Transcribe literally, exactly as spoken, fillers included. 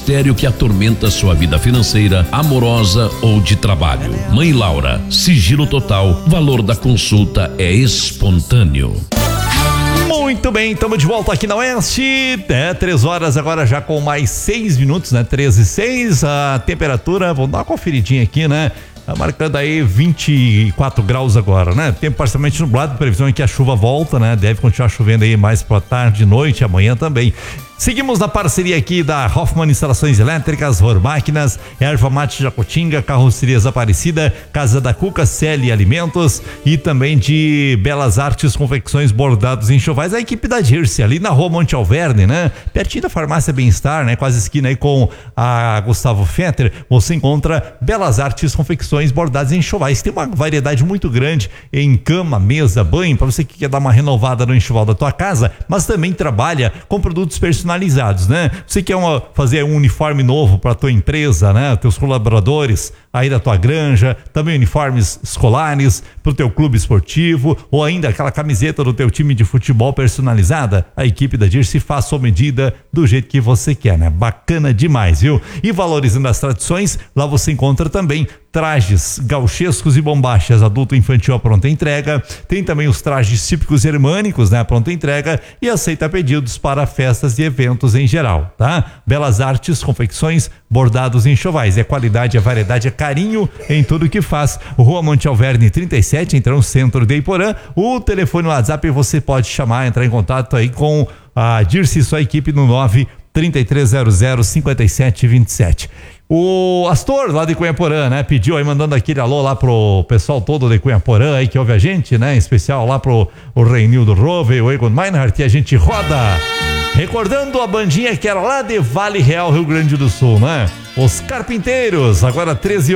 mistério que atormenta sua vida financeira, amorosa ou de trabalho. Mãe Laura, sigilo total, valor da consulta é espontâneo. Muito bem, estamos de volta aqui na Oeste, é, três horas agora já com mais seis minutos, né, treze e seis, a temperatura, vamos dar uma conferidinha aqui, né, tá marcando aí vinte e quatro graus agora, né, tempo parcialmente nublado, previsão é que a chuva volta, né, deve continuar chovendo aí mais pra tarde, noite, amanhã também. Seguimos na parceria aqui da Hoffman Instalações Elétricas, Ror Máquinas, Erva Mate Jacutinga, Carrocerias Aparecida, Casa da Cuca, C L Alimentos e também de Belas Artes, Confecções, Bordados e Enxovais, a equipe da Dirce, ali na Rua Monte Alverne, né? Pertinho da Farmácia Bem-Estar, né? Quase esquina aí com a Gustavo Fetter, você encontra Belas Artes, Confecções, Bordados e Enxovais. Tem uma variedade muito grande em cama, mesa, banho, para você que quer dar uma renovada no enxoval da tua casa, mas também trabalha com produtos personalizados. personalizados, né? Você quer uma, fazer um uniforme novo para tua empresa, né? Teus colaboradores aí da tua granja, também uniformes escolares para o teu clube esportivo ou ainda aquela camiseta do teu time de futebol personalizada, a equipe da Dirce faz sua medida do jeito que você quer, né? Bacana demais, viu? E valorizando as tradições, lá você encontra também trajes gauchescos e bombachas adulto e infantil à pronta entrega, tem também os trajes típicos germânicos, né, à pronta entrega e aceita pedidos para festas e eventos em geral, tá? Belas Artes, Confecções, Bordados e Enxovais, é qualidade, é variedade, é carinho em tudo que faz. Rua Monte Alverne trinta e sete, então centro de Iporã, o telefone WhatsApp você pode chamar, entrar em contato aí com a Dirce e sua equipe no nove trinta e três zero zero cinquenta e sete vinte e sete. O Astor, lá de Cunhaporã, né? Pediu aí, mandando aquele alô lá pro pessoal todo de Cunhaporã aí que ouve a gente, né? Em especial lá pro o Reinildo Rove, o Egon Meinhardt, e a gente roda. Recordando a bandinha que era lá de Vale Real, Rio Grande do Sul, né? Os Carpinteiros, agora treze